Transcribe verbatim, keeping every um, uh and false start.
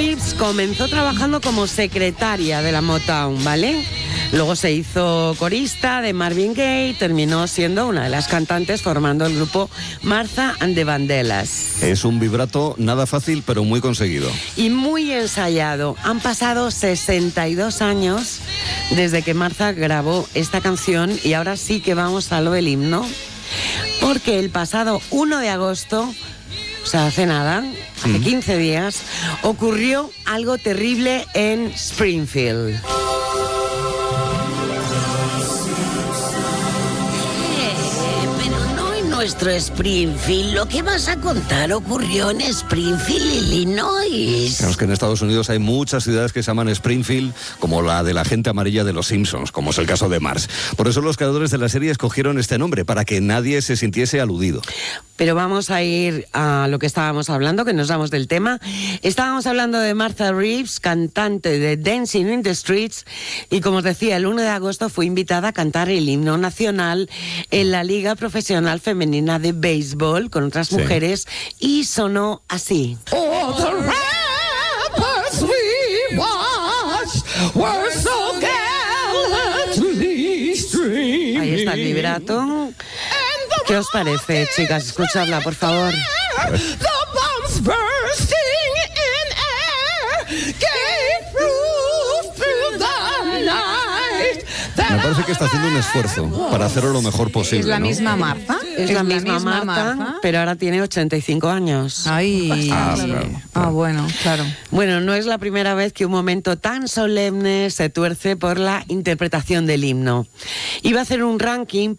Reeves comenzó trabajando como secretaria de la Motown, ¿vale? Luego se hizo corista de Marvin Gaye, terminó siendo una de las cantantes formando el grupo Martha and the Vandellas. Es un vibrato nada fácil, pero muy conseguido. Y muy ensayado. Han pasado sesenta y dos años desde que Martha grabó esta canción y ahora sí que vamos a lo del himno, porque el pasado uno de agosto, o sea, hace nada, hace mm. quince días, ocurrió algo terrible en Springfield. Nuestro Springfield, lo que vas a contar ocurrió en Springfield, Illinois. Claro, es que en Estados Unidos hay muchas ciudades que se llaman Springfield, como la de la gente amarilla de los Simpsons, como es el caso de Marge. Por eso los creadores de la serie escogieron este nombre, para que nadie se sintiese aludido. Pero vamos a ir a lo que estábamos hablando, que nos vamos del tema. Estábamos hablando de Martha Reeves, cantante de Dancing in the Streets, y como os decía, el uno de agosto fue invitada a cantar el himno nacional en la Liga Profesional Femenina de béisbol con otras sí. mujeres, y sonó así. Oh, the rappers we watched were so gallantly streaming. Ahí está el vibrato. ¿Qué os parece, chicas? Escuchadla, por favor. The bombs bursting in air gave proof through the night. Me parece que está haciendo un esfuerzo para hacerlo lo mejor posible. ¿Es la ¿no? misma Martha? Es, es la, la misma, misma Martha, Martha, pero ahora tiene ochenta y cinco años. Ay, ah, sí. claro, ah, claro. bueno, claro. Bueno, no es la primera vez que un momento tan solemne se tuerce por la interpretación del himno. Iba a hacer un ranking